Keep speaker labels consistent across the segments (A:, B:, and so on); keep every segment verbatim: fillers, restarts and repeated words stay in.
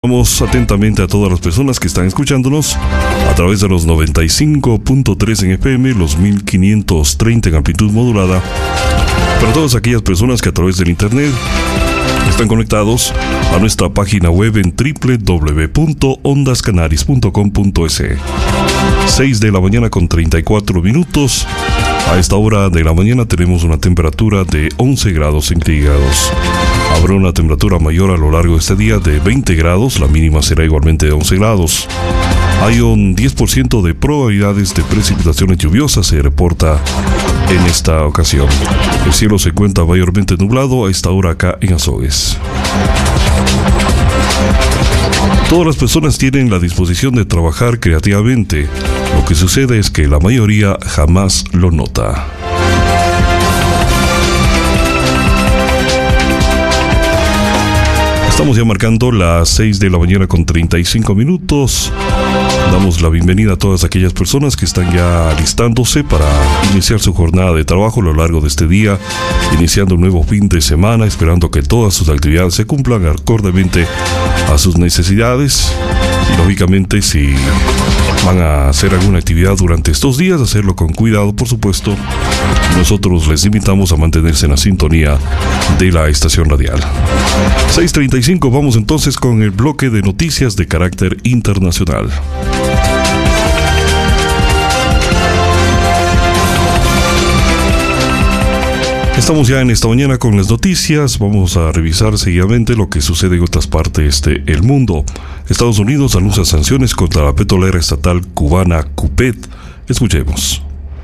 A: Saludamos atentamente a todas las personas que están escuchándonos a través de los noventa y cinco punto tres en F M, los mil quinientos treinta en amplitud modulada. Para todas aquellas personas que a través del internet están conectados a nuestra página web en doble u doble u doble u punto ondas canaris punto com punto es. seis de la mañana con treinta y cuatro minutos. A esta hora de la mañana tenemos una temperatura de once grados centígrados. Habrá una temperatura mayor a lo largo de este día de veinte grados, la mínima será igualmente de once grados. Hay un diez por ciento de probabilidades de precipitaciones lluviosas, se reporta en esta ocasión. El cielo se encuentra mayormente nublado a esta hora acá en Azogues. Todas las personas tienen la disposición de trabajar creativamente. Lo que sucede es que la mayoría jamás lo nota. Estamos ya marcando las seis de la mañana con treinta y cinco minutos. Damos la bienvenida a todas aquellas personas que están ya alistándose para iniciar su jornada de trabajo a lo largo de este día, iniciando un nuevo fin de semana, esperando que todas sus actividades se cumplan acordemente a sus necesidades. Y lógicamente, si van a hacer alguna actividad durante estos días, hacerlo con cuidado, por supuesto. Nosotros les invitamos a mantenerse en la sintonía de la estación radial. seis treinta y cinco, vamos entonces con el bloque de noticias de carácter internacional. Estamos ya en esta mañana con las noticias. Vamos a revisar seguidamente lo que sucede en otras partes del mundo. Estados Unidos anuncia sanciones contra la petrolera estatal cubana Cupet. Escuchemos.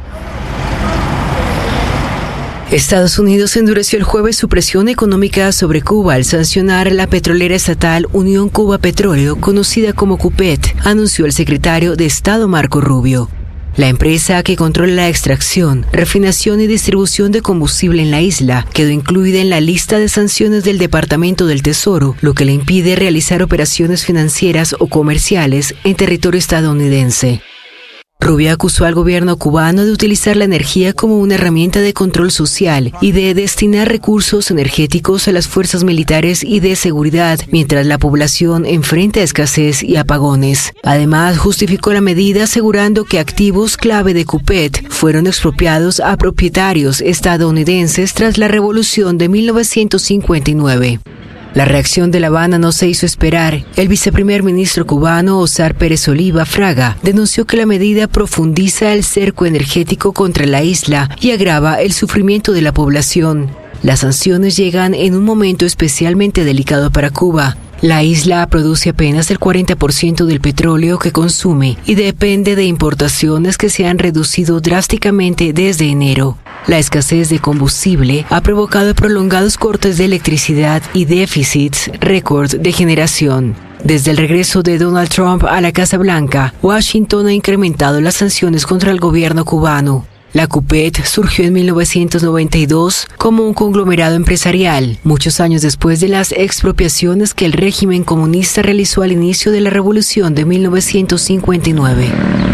B: Estados Unidos endureció el jueves su presión económica sobre Cuba al sancionar la petrolera estatal Unión Cuba Petróleo, conocida como Cupet, anunció el secretario de Estado Marco Rubio. La empresa que controla la extracción, refinación y distribución de combustible en la isla quedó incluida en la lista de sanciones del Departamento del Tesoro, lo que le impide realizar operaciones financieras o comerciales en territorio estadounidense. Rubio acusó al gobierno cubano de utilizar la energía como una herramienta de control social y de destinar recursos energéticos a las fuerzas militares y de seguridad, mientras la población enfrenta escasez y apagones. Además, justificó la medida asegurando que activos clave de Cupet fueron expropiados a propietarios estadounidenses tras la revolución de mil novecientos cincuenta y nueve. La reacción de La Habana no se hizo esperar. El viceprimer ministro cubano, Osar Pérez Oliva Fraga, denunció que la medida profundiza el cerco energético contra la isla y agrava el sufrimiento de la población. Las sanciones llegan en un momento especialmente delicado para Cuba. La isla produce apenas el cuarenta por ciento del petróleo que consume y depende de importaciones que se han reducido drásticamente desde enero. La escasez de combustible ha provocado prolongados cortes de electricidad y déficits récord de generación. Desde el regreso de Donald Trump a la Casa Blanca, Washington ha incrementado las sanciones contra el gobierno cubano. La Cupet surgió en mil novecientos noventa y dos como un conglomerado empresarial, muchos años después de las expropiaciones que el régimen comunista realizó al inicio de la revolución de mil novecientos cincuenta y nueve.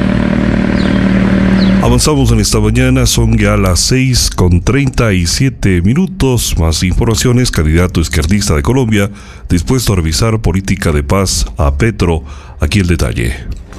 A: Avanzamos en esta mañana, son ya las seis con treinta y siete minutos. Más informaciones, candidato izquierdista de Colombia, dispuesto a revisar política de paz a Petro. Aquí el detalle.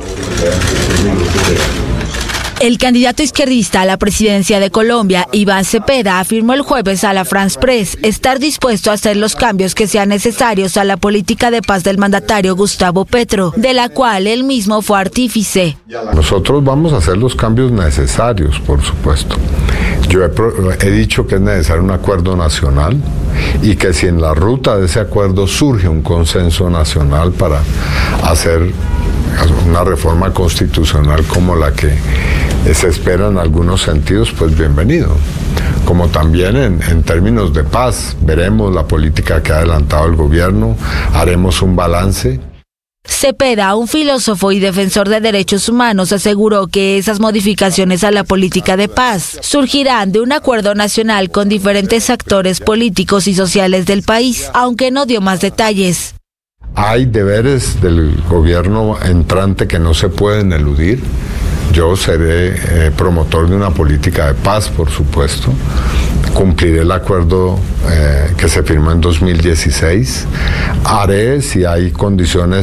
C: El candidato izquierdista a la presidencia de Colombia, Iván Cepeda, afirmó el jueves a la France Press estar dispuesto a hacer los cambios que sean necesarios a la política de paz del mandatario Gustavo Petro, de la cual él mismo fue artífice.
D: Nosotros vamos a hacer los cambios necesarios, por supuesto. Yo he, he dicho que es necesario un acuerdo nacional y que si en la ruta de ese acuerdo surge un consenso nacional para hacer una reforma constitucional como la que se espera en algunos sentidos, pues bienvenido. Como también en, en términos de paz, veremos la política que ha adelantado el gobierno, haremos un balance.
C: Cepeda, un filósofo y defensor de derechos humanos, aseguró que esas modificaciones a la política de paz surgirán de un acuerdo nacional con diferentes actores políticos y sociales del país, aunque no dio más detalles.
D: Hay deberes del gobierno entrante que no se pueden eludir. Yo seré eh, promotor de una política de paz, por supuesto. Cumpliré el acuerdo eh, que se firmó en dos mil dieciséis. Haré, si hay condiciones